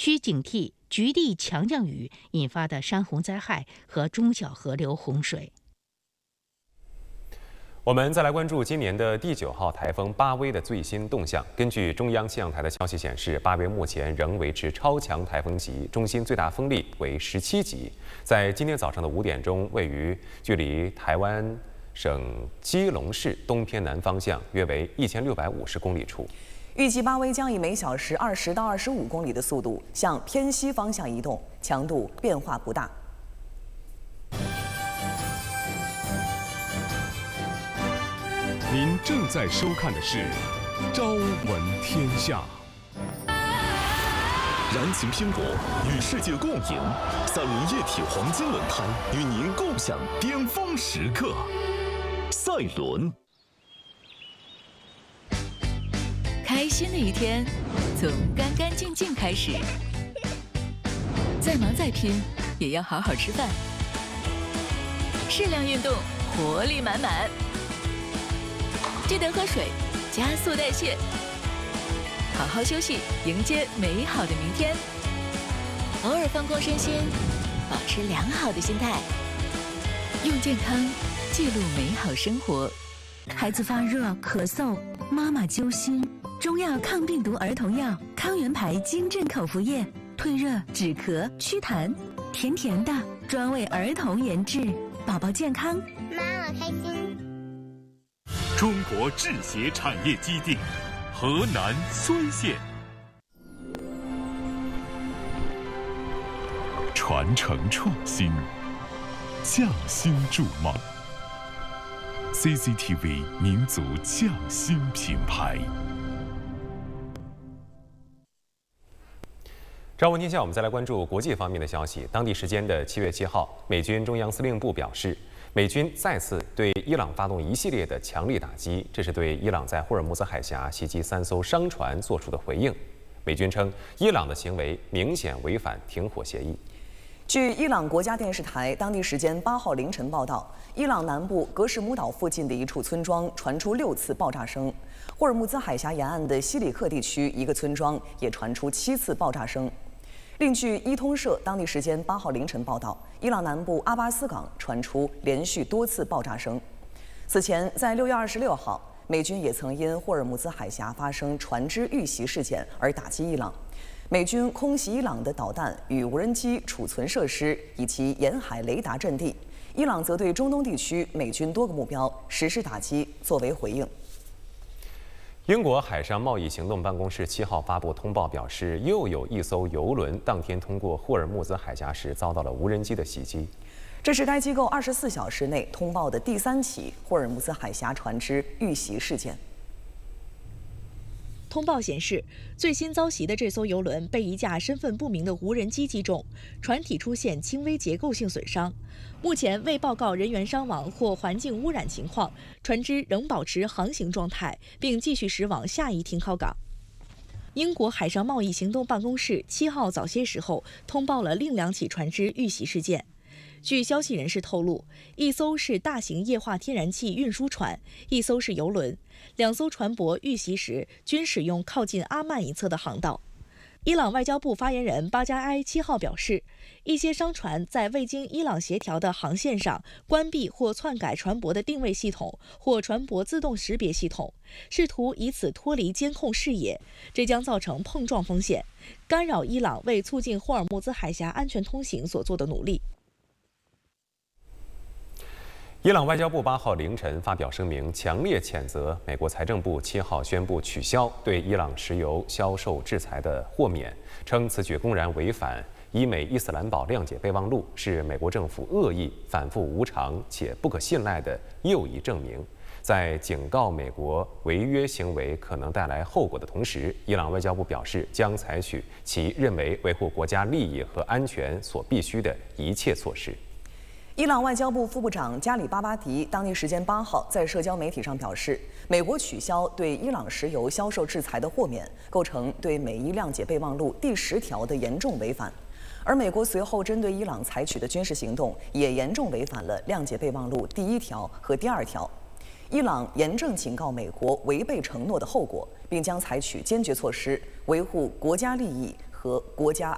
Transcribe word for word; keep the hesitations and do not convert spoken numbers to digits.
需警惕局地强降雨引发的山洪灾害和中小河流洪水。 我们再来关注今年的第九号台风巴威的最新动向。根据中央气象台的消息显示，巴威目前仍维持超强台风级，中心最大风力为十七级。在今天早上的五点钟，位于距离台湾省基隆市东偏南方向约为一千六百五十公里处。 预计巴威将以每小时二十到二十五公里的速度向偏西方向移动，强度变化不大。 您正在收看的是《朝闻天下》。 燃情拼搏，与世界共赢。三菱液体黄金轮胎与您共享巅峰时刻。赛轮。 开心的一天，从干干净净开始。再忙再拼，也要好好吃饭。适量运动，活力满满。记得喝水，加速代谢。好好休息，迎接美好的明天。偶尔放空身心，保持良好的心态。用健康记录美好生活。 孩子发热、咳嗽，妈妈揪心。中药抗病毒儿童药康源牌金镇口服液，退热、止咳、祛痰，甜甜的，专为儿童研制，宝宝健康， 妈妈开心。 中国制鞋产业基地，河南睢县。传承创新，匠心筑梦。C C T V 民族匠心品牌。 朝闻天下，我们再来关注国际方面的消息。当地时间的七月七号，美军中央司令部表示，美军再次对伊朗发动一系列的强力打击，这是对伊朗在霍尔木兹海峡袭击三艘商船做出的回应。美军称，伊朗的行为明显违反停火协议。 据伊朗国家电视台当地时间八号凌晨报道，伊朗南部格什姆岛附近的一处村庄传出六次爆炸声，霍尔木兹海峡沿岸的西里克地区一个村庄也传出七次爆炸声。另据伊通社当地时间八号凌晨报道，伊朗南部阿巴斯港传出连续多次爆炸声。此前，在六月二十六号，美军也曾因霍尔木兹海峡发生船只遇袭事件而打击伊朗。美军空袭伊朗的导弹与无人机储存设施以及沿海雷达阵地，伊朗则对中东地区美军多个目标实施打击作为回应。 英国海上贸易行动办公室七号发布通报表示，又有一艘邮轮当天通过霍尔木兹海峡时遭到了无人机的袭击。 这是该机构二十四小时内通报的第三起霍尔木兹海峡船只遇袭事件。 通报显示，最新遭袭的这艘邮轮被一架身份不明的无人机击中，船体出现轻微结构性损伤。目前未报告人员伤亡或环境污染情况，船只仍保持航行状态，并继续驶往下一停靠港。英国海上贸易行动办公室七号早些时候通报了另两起船只遇袭事件。据消息人士透露，一艘是大型液化天然气运输船，一艘是邮轮。两艘船舶遇袭时均使用靠近阿曼一侧的航道。伊朗外交部发言人巴加埃七号表示，一些商船在未经伊朗协调的航线上关闭或篡改船舶的定位系统或船舶自动识别系统，试图以此脱离监控视野，这将造成碰撞风险，干扰伊朗为促进霍尔木兹海峡安全通行所做的努力。 伊朗外交部八号凌晨发表声明，强烈谴责美国财政部七号宣布取消对伊朗石油销售制裁的豁免，称此举公然违反伊美伊斯兰堡谅解备忘录，是美国政府恶意、反复无常且不可信赖的又一证明。在警告美国违约行为可能带来后果的同时，伊朗外交部表示将采取其认为维护国家利益和安全所必须的一切措施。 伊朗外交部副部长加里巴巴迪当地时间八号在社交媒体上表示，美国取消对伊朗石油销售制裁的豁免，构成对美伊谅解备忘录第十条的严重违反。而美国随后针对伊朗采取的军事行动，也严重违反了谅解备忘录第一条和第二条。伊朗严正警告美国违背承诺的后果，并将采取坚决措施，维护国家利益和国家